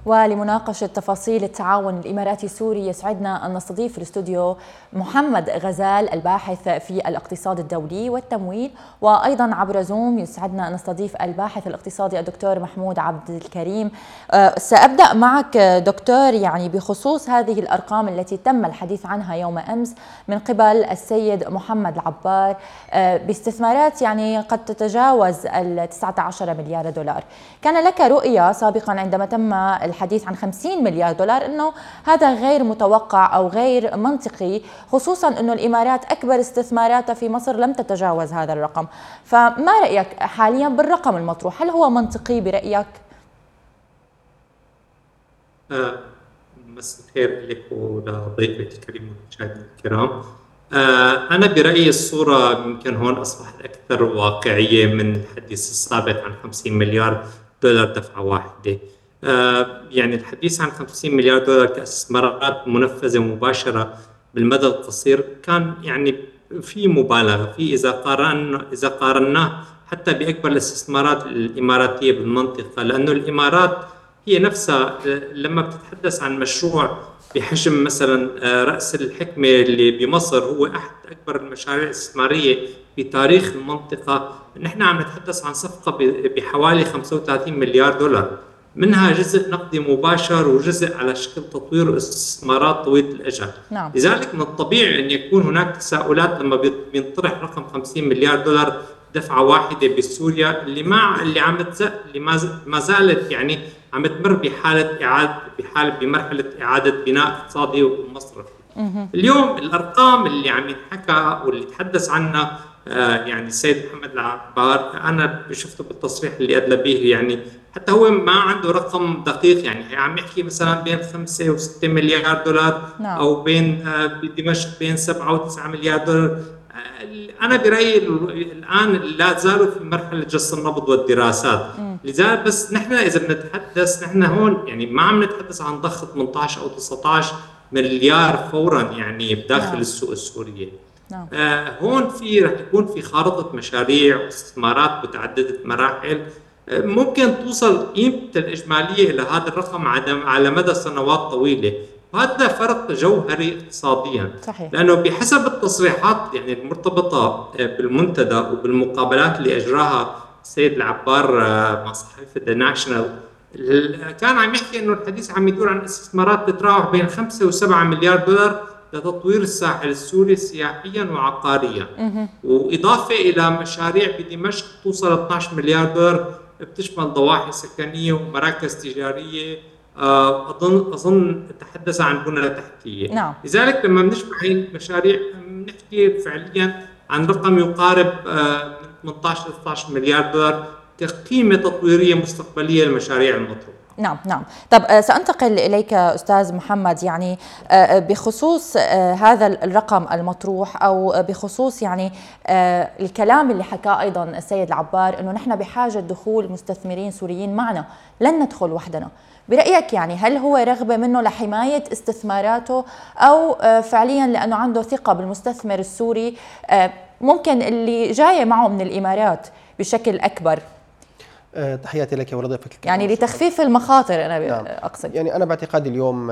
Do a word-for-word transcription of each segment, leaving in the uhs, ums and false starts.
ولمناقشة تفاصيل التعاون الإماراتي السوري يسعدنا أن نستضيف في الاستوديو محمد غزال الباحث في الاقتصاد الدولي والتمويل، وأيضا عبر زوم يسعدنا أن نستضيف الباحث الاقتصادي الدكتور محمود عبد الكريم. سأبدأ معك دكتور، يعني بخصوص هذه الأرقام التي تم الحديث عنها يوم أمس من قبل السيد محمد العبار باستثمارات يعني قد تتجاوز ال تسعة عشر مليار دولار. كان لك رؤية سابقا عندما تم الحديث عن خمسين مليار دولار أنه هذا غير متوقع أو غير منطقي، خصوصا أنه الإمارات أكبر استثماراتها في مصر لم تتجاوز هذا الرقم. فما رأيك حاليا بالرقم المطروح؟ هل هو منطقي برأيك؟ آه مساء الخير لك ولضيفك الكريم والمشاهدين الكرام. آه أنا برأيي الصورة يمكن هون أصبحت أكثر واقعية من الحديث السابق عن خمسين مليار دولار دفعة واحدة. آه يعني الحديث عن خمسين مليار دولار كاستثمارات منفذة مباشرة بالمدى القصير كان يعني في مبالغة في إذا قارنا إذا قارناه حتى بأكبر الاستثمارات الإماراتية بالمنطقة، لأنه الإمارات هي نفسها لما بتتحدث عن مشروع بحجم مثلا رأس الحكمة اللي بمصر هو أحد أكبر المشاريع الاستثمارية في تاريخ المنطقة، نحن عم نتحدث عن صفقة بحوالي خمسة وثلاثين مليار دولار، منها جزء نقدي مباشر وجزء على شكل تطوير استثمارات طويلة الأجل. نعم. لذلك من الطبيعي أن يكون هناك تساؤلات لما بينطرح رقم خمسين مليار دولار دفعة واحدة بسوريا اللي ما اللي عم اللي ما زالت يعني عم تمر بحالة إعادة بحالة بمرحلة إعادة بناء اقتصادي ومصرفي. اليوم الأرقام اللي عم ينحكى واللي تحدث عنها آه يعني السيد محمد العبار، أنا شفته بالتصريح اللي أدلى به، يعني حتى هو ما عنده رقم دقيق، يعني عم يحكي مثلا بين خمسة وستة مليار دولار. نعم. أو بين آه بدمشق بين سبعة وتسعة مليار دولار. أنا برأيي الآن لا زالوا في مرحلة جس النبض والدراسات. لذلك بس نحن إذا بنتحدث نحن هون يعني ما عم نتحدث عن ضخ ثمانية عشر أو تسعة عشر مليار فورا يعني بداخل نعم. السوق السورية. نعم. آه هون في رح يكون في خارطة مشاريع واستثمارات متعددة مراحل آه ممكن توصل قيمته الإجمالية إلى هذا الرقم على مدى سنوات طويلة. وهذا فرق جوهري اقتصاديا. صحيح. لأنه بحسب التصريحات يعني المرتبطة بالمنتدى وبالمقابلات اللي أجراها السيد العبار مع صحيفة ذا ناشونال، كان عم يحكي إنه الحديث عم يدور عن استثمارات تتراوح بين خمسة وسبعة مليار دولار لتطوير الساحل السوري سياحيا وعقاريا، وإضافة إلى مشاريع بدمشق توصل اثني عشر مليار دولار بتشمل ضواحي سكنية ومراكز تجارية. أظن أظن تحدث عن بنى تحتية. نعم. لذلك لما بنجمع هي المشاريع بنحكي فعليا عن رقم يقارب من ثمانية عشر ستة عشر مليار دولار كقيمة تطويرية مستقبلية للمشاريع المطروحة. نعم نعم. طب سأنتقل إليك أستاذ محمد، يعني بخصوص هذا الرقم المطروح أو بخصوص يعني الكلام اللي حكاه أيضا السيد العبار أنه نحن بحاجة دخول مستثمرين سوريين معنا، لن ندخل وحدنا. برأيك يعني هل هو رغبة منه لحماية استثماراته أو فعليا لأنه عنده ثقة بالمستثمر السوري ممكن اللي جاية معه من الإمارات بشكل أكبر؟ أه تحياتي لك ولضيفك يعني لتخفيف المخاطر. أنا نعم. أقصد يعني أنا باعتقادي اليوم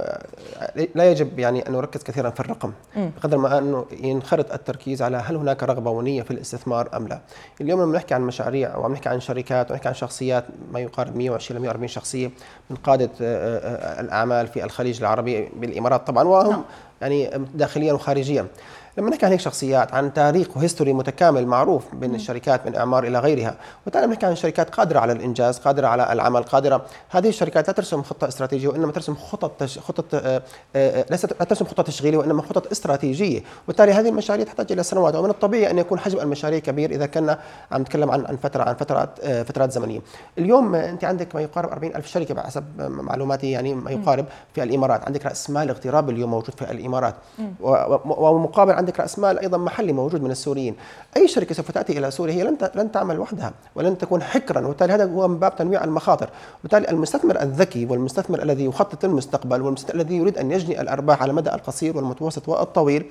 لا يجب يعني أن نركز كثيرا في الرقم م. بقدر ما أنه ينخرط التركيز على هل هناك رغبة ونية في الاستثمار أم لا. اليوم لما نحكي عن مشاريع أو عم نحكي عن شركات ونحكي عن شخصيات ما يقارب مئة وعشرين إلى مئة وأربعين شخصية من قادة الأعمال في الخليج العربي بالإمارات طبعا، وهم نعم. يعني داخليا وخارجيا. لما نحكي عن هيك شخصيات عن تاريخ وهيستوري متكامل معروف بين الشركات من اعمار الى غيرها، وبالتالي بنحكي عن شركات قادره على الانجاز، قادره على العمل، قادره. هذه الشركات لا ترسم خطه استراتيجيه وانما ترسم خطط تش... خطط آآ آآ ليست لا ترسم خطه تشغيليه وانما خطط استراتيجيه، وبالتالي هذه المشاريع تحتاج الى سنوات، ومن الطبيعي ان يكون حجم المشاريع كبير اذا كنا عم نتكلم عن عن فتره عن فترات فترات زمنيه. اليوم انت عندك ما يقارب أربعين ألف شركه بحسب معلوماتي، يعني ما يقارب في الامارات. عندك راس مال اغتراب اليوم موجود في الامارات، ومقابل عندك راس مال ايضا محلي موجود من السوريين. اي شركه سوف تاتي الى سوريا هي لن لن تعمل وحدها ولن تكون حكرا، وبالتالي هذا هو من باب تنويع المخاطر. وبالتالي المستثمر الذكي والمستثمر الذي يخطط للمستقبل والمستثمر الذي يريد ان يجني الارباح على المدى القصير والمتوسط والطويل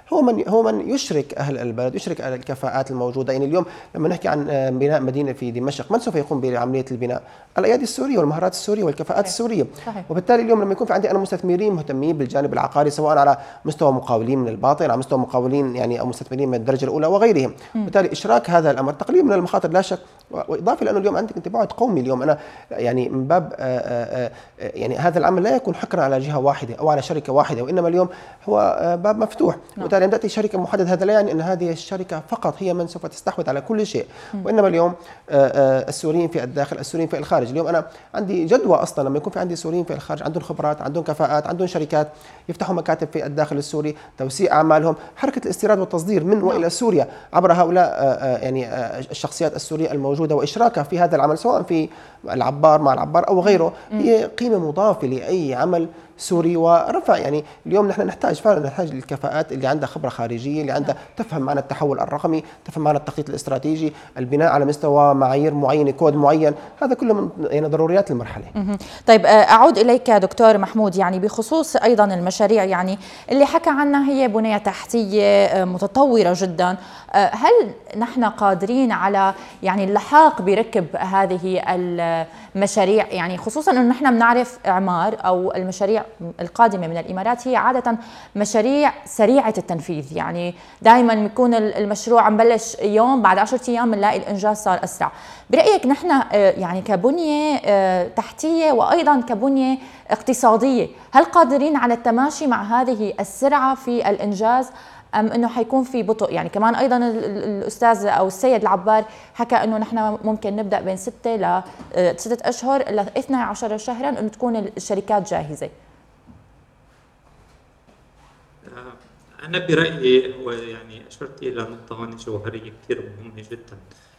هو من هو من يشرك اهل البلد، يشرك اهل الكفاءات الموجوده. يعني اليوم لما نحكي عن بناء مدينه في دمشق، من سوف يقوم بعمليه البناء؟ الايادي السوريه والمهارات السوريه والكفاءات صحيح. السوريه. صحيح. وبالتالي اليوم لما يكون في عندي انا مستثمرين مهتمين بالجانب العقاري، سواء على مستوى مقاولين من الباطن، على مستوى مقاولين يعني او مستثمرين من الدرجه الاولى وغيرهم، بالتالي اشراك هذا الامر تقليل من المخاطر لا شك. واضافه لانه اليوم عندك انت بعد قومي. اليوم انا يعني من باب آآ آآ يعني هذا العمل لا يكون حكرا على جهه واحده او على شركه واحده، وانما اليوم هو باب مفتوح. وبالتالي عندما تاتي شركه محدده، هذا لا يعني ان هذه الشركه فقط هي من سوف تستحوذ على كل شيء، وانما اليوم السوريين في الداخل، السوريين في الخارج. اليوم انا عندي جدوى اصلا لما يكون في عندي سوريين في الخارج عندهم خبرات، عندهم كفاءات، عندهم شركات، يفتحوا مكاتب في الداخل السوري، توسيع اعمالهم، حركه الاستيراد والتصدير من والى سوريا عبر هؤلاء يعني الشخصيات السوريه الموجوده، واشراكها في هذا العمل سواء في العبار مع العبار او غيره، هي قيمه مضافه لاي عمل سوري ورفع. يعني اليوم نحن نحتاج فعلا نحتاج للكفاءات اللي عندها خبره خارجيه، اللي عندها تفهم معنى التحول الرقمي، تفهم معنى التخطيط الاستراتيجي، البناء على مستوى معايير معينه، كود معين. هذا كله من يعني ضروريات المرحله. طيب اعود اليك دكتور محمود، يعني بخصوص ايضا المشاريع يعني اللي حكى عنها، هي بنيه تحتيه متطوره جدا، هل نحن قادرين على يعني اللحاق بركب هذه المشاريع؟ يعني خصوصا انه نحن بنعرف اعمار او المشاريع القادمه من الامارات هي عاده مشاريع سريعه التنفيذ، يعني دائما بيكون المشروع عم بلش يوم، بعد عشرة ايام بنلاقي الانجاز صار اسرع. برايك نحن يعني كبنيه تحتيه وايضا كبنيه اقتصاديه، هل قادرين على التماشي مع هذه السرعه في الانجاز ام انه حيكون في بطء؟ يعني كمان ايضا الاستاذ او السيد العبار حكى انه نحن ممكن نبدا بين ستة ل ستة اشهر ل اثني عشر شهرا انه تكون الشركات جاهزه. انا برايي هو يعني اشرت الى نقطه هون جوهريه كثير مهمه جدا.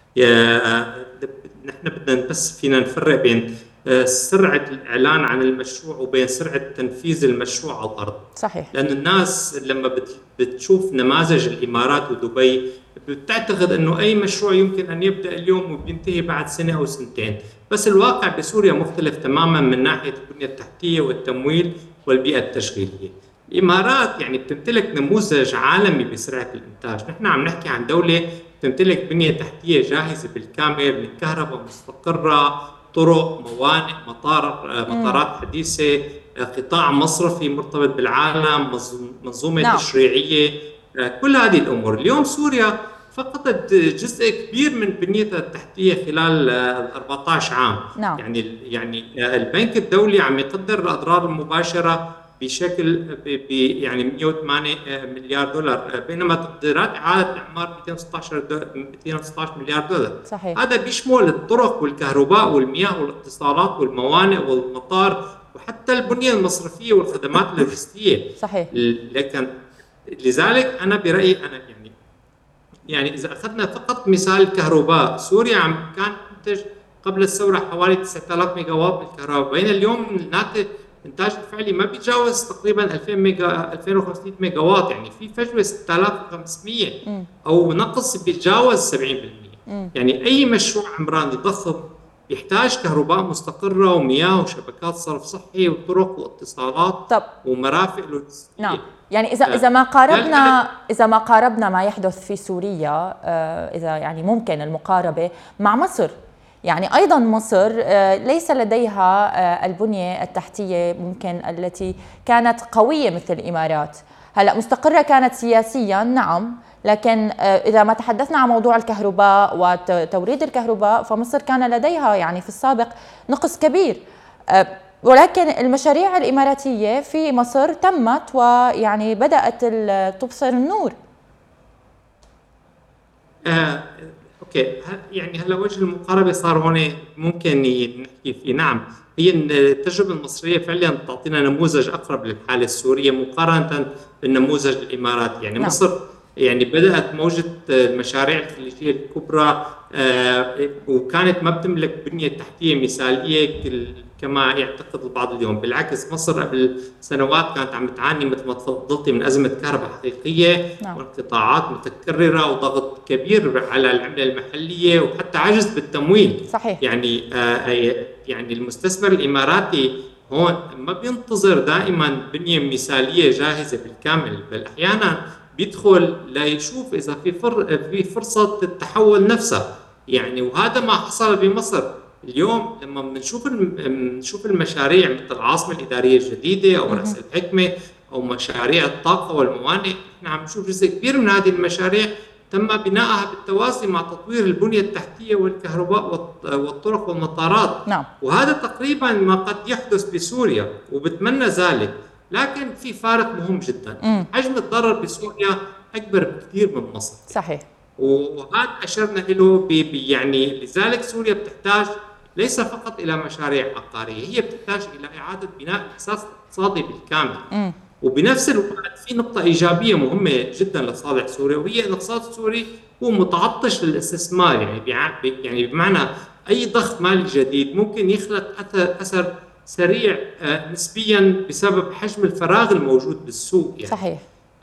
يا نحن بدنا بس فينا نفرق بين سرعه الاعلان عن المشروع وبين سرعه تنفيذ المشروع على الارض. صحيح. لأن الناس لما بتشوف نماذج الامارات ودبي بتعتقد انه اي مشروع يمكن ان يبدا اليوم وبينتهي بعد سنه او سنتين، بس الواقع بسوريا مختلف تماما من ناحيه البنيه التحتيه والتمويل والبيئه التشغيليه. الامارات يعني بتمتلك نموذج عالمي بسرعه الانتاج، نحن عم نحكي عن دوله تمتلك بنيه تحتيه جاهزه بالكامل، من كهرباء مستقره، طرق، موانئ، مطار، مطارات حديثه، قطاع مصرفي مرتبط بالعالم، منظومه نعم. تشريعيه، كل هذه الامور. اليوم سوريا فقدت جزء كبير من بنيتها التحتيه خلال أربعة عشر عام. نعم. يعني يعني البنك الدولي عم يقدر الاضرار المباشره بشكل ب يعني مئة وثمانية مليار دولار، بينما تقديرات اعاده الاعمار مئتين وستة عشر مليار دولار. صحيح. هذا بيشمل الطرق والكهرباء والمياه والاتصالات والموانئ والمطار وحتى البنيه المصرفيه والخدمات اللوجستيه. صحيح. لكن لذلك انا برايي انا يعني يعني اذا اخذنا فقط مثال الكهرباء، سوريا عم كان تنتج قبل الثوره حوالي تسعة آلاف ميجا واط بالكهرباء، بين اليوم الناتج الانتاج الفعلي ما بيتجاوز تقريبا ألفين ميجا ألفين وخمسمئة ميجا واط، يعني في فجوه ستة آلاف وخمسمئة م. او نقص بيتجاوز سبعين بالمئة. م. يعني اي مشروع عمراني ضخم يحتاج كهرباء مستقره ومياه وشبكات صرف صحي وطرق واتصالات طب. ومرافق لوجستيه. نعم. يعني اذا اذا ما قاربنا اذا ما قاربنا ما يحدث في سوريا، اذا يعني ممكن المقاربه مع مصر، يعني أيضا مصر ليس لديها البنية التحتية ممكن التي كانت قوية مثل الإمارات. هلأ مستقرة كانت سياسيا نعم، لكن إذا ما تحدثنا عن موضوع الكهرباء وتوريد الكهرباء فمصر كان لديها يعني في السابق نقص كبير، ولكن المشاريع الإماراتية في مصر تمت ويعني بدأت تبصر النور. آه. اوكي، يعني هلا وجه المقاربه صار هون ممكن نحكي فيه. نعم، هي التجربه المصريه فعليا تعطينا نموذج اقرب للحاله السوريه مقارنه بالنموذج الاماراتي. يعني نعم. مصر يعني بدات موجه المشاريع الخليجيه الكبرى آه وكانت ما بتملك بنيه تحتيه مثاليه كما يعتقد البعض اليوم. بالعكس، مصر قبل سنوات كانت عم تعاني مثل ما تفضلتي من ازمه كهرباء حقيقيه نعم. وانقطاعات متكرره وضغط كبير على العمله المحليه وحتى عجز بالتمويل. صحيح. يعني آه يعني المستثمر الاماراتي هون ما بينتظر دائما بنيه مثاليه جاهزه بالكامل، بل احيانا بيدخل ليشوف اذا في فر في فرصه التحول نفسها يعني. وهذا ما حصل بمصر اليوم لما بنشوف بنشوف المشاريع مثل العاصمه الاداريه الجديده او راس الحكمه او مشاريع الطاقه والموانئ. احنا عم نشوف جزء كبير من هذه المشاريع تم بنائها بالتوازي مع تطوير البنيه التحتيه والكهرباء والطرق والمطارات. نعم. وهذا تقريبا ما قد يحدث بسوريا وبتمنى ذلك، لكن في فارق مهم جدا. م. حجم الضرر بسوريا اكبر بكثير من مصر. صحيح. وهذا اشرنا له يعني. لذلك سوريا بتحتاج ليس فقط الى مشاريع عقاريه، هي بتحتاج الى اعاده بناء الاساس الاقتصادي بالكامل. م. وبنفس الوقت في نقطه ايجابيه مهمه جدا لصالح سوريا، وهي الاقتصاد السوري هو متعطش للاستثمار يعني. يعني بمعنى اي ضخ مالي جديد ممكن يخلق اثر اثر سريع نسبيا بسبب حجم الفراغ الموجود بالسوق يعني. صحيح.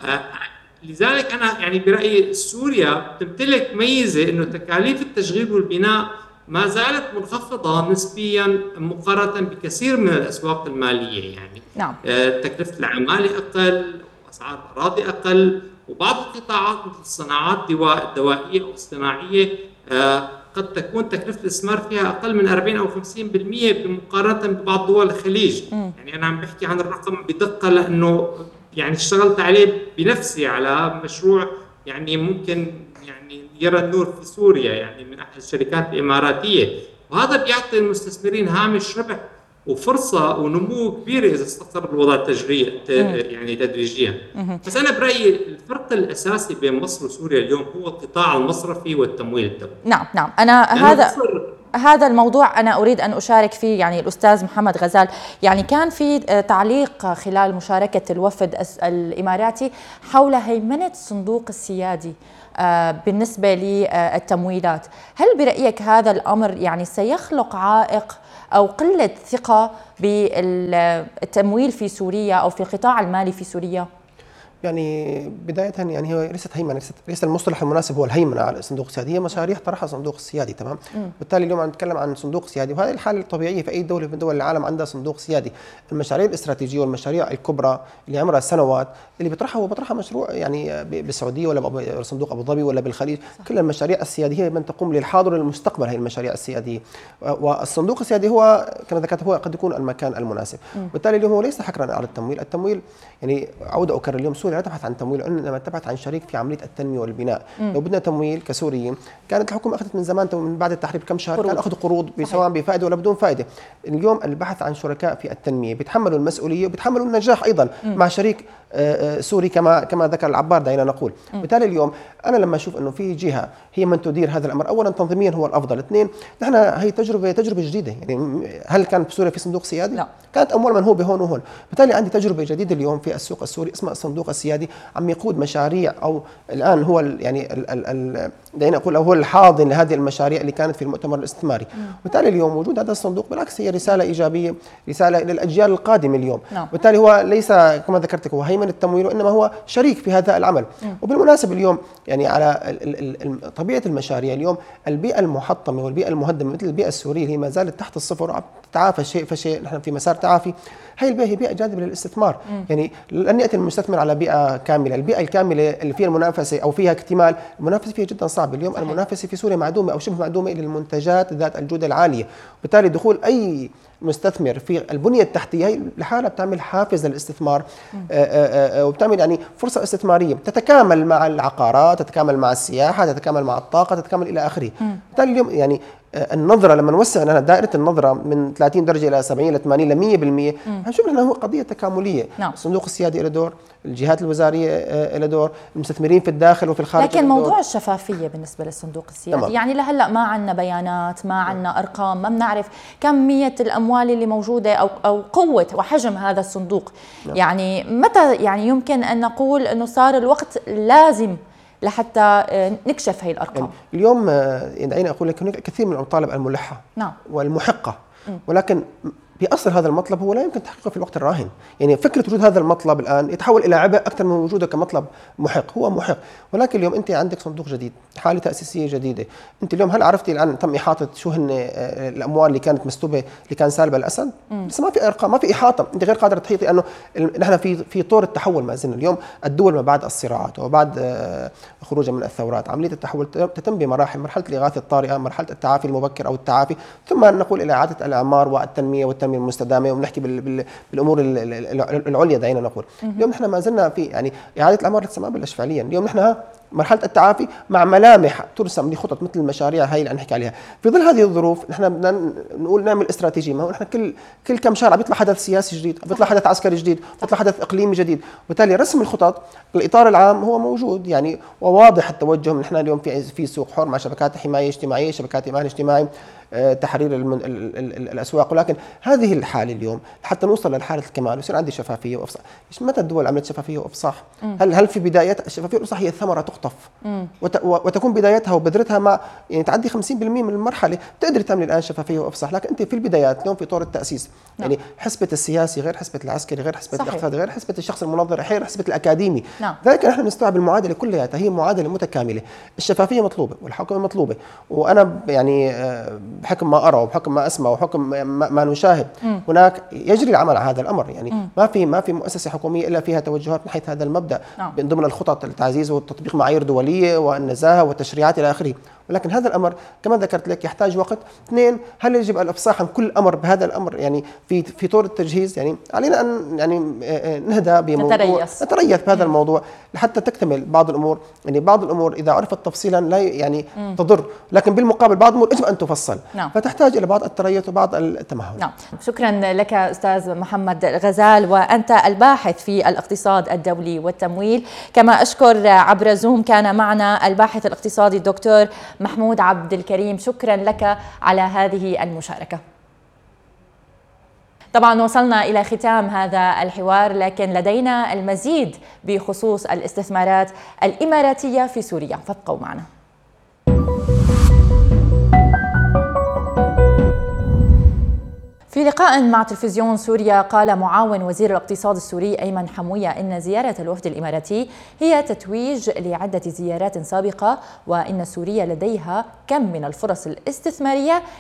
لذلك انا يعني برايي سوريا تمتلك ميزه انه تكاليف التشغيل والبناء ما زالت منخفضه نسبيا مقارنه بكثير من الاسواق الماليه يعني. نعم. تكلفه العماله اقل، واسعار الاراضي اقل، وبعض القطاعات مثل الصناعات الدوائيه او الصناعيه قد تكون تكلفه الاستثمار فيها اقل من أربعين أو خمسين بالمئة بمقارنه ببعض دول الخليج. م. يعني انا عم بحكي عن الرقم بدقه لانه يعني اشتغلت عليه بنفسي على مشروع يعني ممكن يعني يرى النور في سوريا يعني من احد الشركات الاماراتيه، وهذا بيعطي المستثمرين هامش ربح وفرصه ونمو كبيره اذا استقر الوضع التجريبي يعني تدريجيا. بس انا برايي الفرق الاساسي بين مصر وسوريا اليوم هو القطاع المصرفي والتمويل الدولي. نعم نعم انا هذا هذا الموضوع أنا أريد أن أشارك فيه يعني الأستاذ محمد غزال. يعني كان في تعليق خلال مشاركة الوفد الإماراتي حول هيمنة الصندوق السيادي بالنسبة للتمويلات. هل برأيك هذا الأمر يعني سيخلق عائق أو قلة ثقة بالتمويل في سوريا أو في القطاع المالي في سوريا؟ يعني بداية يعني هي ليست هيمنة، ليست ليس المصطلح المناسب هو الهيمنة على الصندوق السيادي، هي مشاريع طرحها الصندوق السيادي. تمام. بالتالي اليوم عم نتكلم عن صندوق سيادي، وهذه الحالة الطبيعية في أي دولة من دول العالم عندها صندوق سيادي. المشاريع الاستراتيجية والمشاريع الكبرى اللي عمرها سنوات اللي بيطرحها هو بيطرحها مشروع يعني بالسعودية ولا بصندوق أبو ظبي ولا بالخليج. صح. كل المشاريع السيادية هي من تقوم للحاضر وللمستقبل، هي المشاريع السيادية. والصندوق السيادي هو كما ذكرت هو قد يكون المكان المناسب. بالتالي اليوم هو ليس حكرا على التمويل، التمويل يعني أعود أكرر اليوم سوريا لا تبحث عن تمويل، انما تبحث عن شريك في عمليه التنميه والبناء. مم. لو بدنا تمويل كسوريين كانت الحكومه اخذت من زمان من بعد التحرير بكم شهر قروض. كان اخذ قروض سواء بفائده ولا بدون فائده. اليوم البحث عن شركاء في التنميه بيتحملوا المسؤوليه وبيتحملوا النجاح ايضا. مم. مع شريك سوري كما كما ذكر العبار دعينا نقول. مم. بالتالي اليوم انا لما اشوف انه في جهه هي من تدير هذا الامر، اولا تنظيميا هو الافضل، اثنين نحن هي تجربه تجربه جديده يعني. هل كان في سوريا في صندوق سيادي؟ لا. كانت اموال منهوبه هون وهون. بالتالي عندي تجربه جديده اليوم في السوق السوري اسمها الصندوق السيادي، عم يقود مشاريع او الان هو يعني دعينا نقول هو الحاضن لهذه المشاريع اللي كانت في المؤتمر الاستثماري. وبالتالي اليوم وجود هذا الصندوق بالعكس هي رساله ايجابيه، رساله للاجيال القادمه اليوم. وبالتالي هو ليس كما ذكرتك هو هيمنه التمويل، وانما هو شريك في هذا العمل. وبالمناسبه اليوم يعني على طبيعه المشاريع اليوم البيئه المحطمه والبيئه المهدمه مثل البيئه السوريه اللي هي ما زالت تحت الصفر وعم تتعافى شيء فشيء، نحن في مسار تعافي. هي البيئه هي بيئه جاذبه للاستثمار. م. يعني لن ياتي المستثمر على بيئه كامله، البيئه الكامله اللي فيها المنافسه او فيها اكتمال، المنافسه فيها جدا صعبه. اليوم صحيح. المنافسه في سوريا معدومه او شبه معدومه للمنتجات ذات الجوده العاليه، وبالتالي دخول اي مستثمر في البنيه التحتيه هي لحالها بتعمل حافز للاستثمار، وبتعمل يعني فرصه استثماريه تتكامل مع العقارات، تتكامل مع السياحه، تتكامل مع الطاقه، تتكامل الى اخره. بالتالي اليوم يعني النظره لما نوسع لنا دائره النظره من ثلاثين درجه الى سبعين الى ثمانين الى مئة بالمئة هنشوف انه هو قضيه تكامليه. نعم. الصندوق السيادي له دور، الجهات الوزاريه له دور، المستثمرين في الداخل وفي الخارج. لكن موضوع الشفافيه بالنسبه للصندوق السيادي تمام. يعني لهلا ما عندنا بيانات، ما عندنا ارقام، ما بنعرف كميه الاموال اللي موجوده او او قوه وحجم هذا الصندوق. نعم. يعني متى يعني يمكن ان نقول انه صار الوقت لازم لحتى نكشف هي الارقام؟ يعني اليوم دعيني اقول لك هناك كثير من المطالب الملحه. نعم. والمحقه، م. ولكن بأصل هذا المطلب هو لا يمكن تحقيقه في الوقت الراهن. يعني فكرة وجود هذا المطلب الآن يتحول إلى عبء أكثر من وجوده كمطلب محق. هو محق، ولكن اليوم أنت عندك صندوق جديد، حالة تأسيسية جديدة. أنت اليوم هل عرفتي الآن تم إحاطة شو هن الأموال اللي كانت مسلوبة اللي كان سالبها الأسد؟ لسه ما في أرقام، ما في إحاطة، أنت غير قادرة تحيطي، أنه نحن في في طور التحول ما زلنا. اليوم الدول ما بعد الصراعات وبعد خروجها من الثورات، عملية التحول تتم بمراحل: مرحلة الإغاثة الطارئة، مرحلة التعافي المبكر أو التعافي، ثم نقول إلى إعادة الإعمار والتنمية والتنمية المستدامة، ونحكي بال بال بالأمور العليا. دعينا نقول اليوم نحن ما زلنا في يعني إعادة الإعمار لسه ما بلش فعليا. اليوم نحن مرحلة التعافي مع ملامح ترسم لخطط مثل المشاريع هاي اللي نحكي عليها. في ظل هذه الظروف نحن بدنا نقول نعمل استراتيجية. ما هو نحن كل كل كم شهر بيطلع حدث سياسي جديد، بيطلع حدث عسكري جديد، بيطلع حدث إقليمي جديد، وبالتالي رسم الخطط الإطار العام هو موجود يعني وواضح التوجه. نحن اليوم في في سوق حر مع شبكات حماية اجتماعية، شبكات إيمان اجتماعي، تحرير المن... ال... ال... الاسواق. ولكن هذه الحاله اليوم حتى نوصل للحاله الكمال ويصير عندي شفافيه وافصاح. متى الدول عملت شفافيه وافصاح؟ هل هل في بدايات الشفافيه والافصاح هي الثمره تقطف وت... وتكون بدايتها وبذرتها مع يعني تعدي خمسين بالمئة من المرحله، تقدر تعمل الان شفافيه وافصاح. لكن انت في البدايات اليوم في طور التاسيس، نعم. يعني حسبه السياسي غير حسبه العسكري، غير حسبه الاقتصادي، غير حسبه الشخص المنظر، غير حسبه الاكاديمي. نعم. ذلك نحن نستوعب المعادله كلها، هي معادله متكامله. الشفافيه مطلوبه والحوكمه مطلوبه. وانا يعني بحكم ما ارى وبحكم ما اسمع وبحكم ما نشاهد م. هناك يجري العمل على هذا الامر. يعني م. ما في ما في مؤسسه حكوميه الا فيها توجهات ناحيه هذا المبدا، نعم. من ضمن الخطط التعزيز وتطبيق معايير دوليه والنزاهه والتشريعات الى اخره. ولكن هذا الامر كما ذكرت لك يحتاج وقت. اثنين، هل يجب الافصاح عن كل امر بهذا الامر؟ يعني في في طور التجهيز يعني علينا ان يعني نهدى بموضوع نتريث نتريث بهذا م. الموضوع لحتى تكتمل بعض الامور. يعني بعض الامور اذا عرفت تفصيلا لا يعني م. تضر، لكن بالمقابل بعض الامور يجب ان تفصل، نعم. فتحتاج الى بعض التريث وبعض التمهل. نعم. شكرا لك استاذ محمد غزال، وانت الباحث في الاقتصاد الدولي والتمويل. كما اشكر عبر زوم كان معنا الباحث الاقتصادي الدكتور محمود عبد الكريم. شكرا لك على هذه المشاركة. طبعا وصلنا إلى ختام هذا الحوار، لكن لدينا المزيد بخصوص الاستثمارات الإماراتية في سوريا، فابقوا معنا. في لقاء مع تلفزيون سوريا قال معاون وزير الاقتصاد السوري أيمن حموية إن زيارة الوفد الإماراتي هي تتويج لعدة زيارات سابقة، وإن سوريا لديها كم من الفرص الاستثمارية